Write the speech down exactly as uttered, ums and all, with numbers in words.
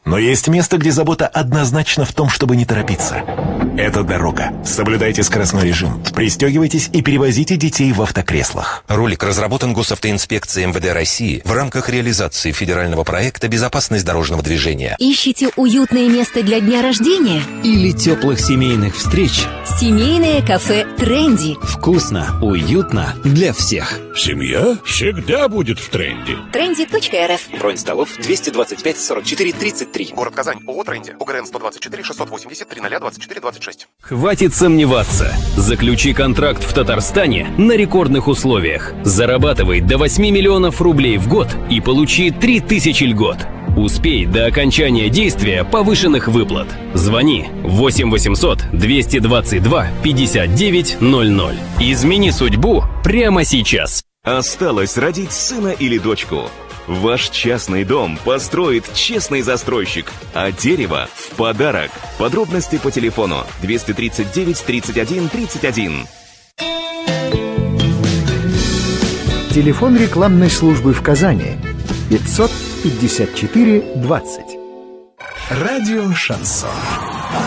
Но есть место, где забота однозначно в том, чтобы не торопиться. Это дорога. Соблюдайте скоростной режим, пристегивайтесь и перевозите детей в автокреслах. Ролик разработан Госавтоинспекцией эм вэ дэ России в рамках реализации федерального проекта «Безопасность дорожного движения». Ищите уютное место для дня рождения? Или теплых семейных встреч? Семейное кафе «Тренди». Вкусно, уютно для всех. Семья всегда будет в тренде. тренди точка эр эф. Бронь столов двести двадцать пять сорок четыре тридцать три. Город Казань. ООО «Тренди». ОГРН сто двадцать четыре шестьсот восемьдесят три ноль двадцать четыре двадцать шесть. Хватит сомневаться. Заключи контракт в Татарстане на рекордных условиях. Зарабатывай до восьми миллионов рублей в год и получи три тысячи льгот. Успей до окончания действия повышенных выплат. Звони восемь восемьсот двести двадцать два пятьдесят девять ноль ноль. Измени судьбу прямо сейчас. Осталось родить сына или дочку. Ваш частный дом построит честный застройщик, а дерево в подарок. Подробности по телефону двести тридцать девять тридцать один тридцать один. Телефон рекламной службы в Казани пятьсот пятьдесят четыре двадцать. Радио «Шансон».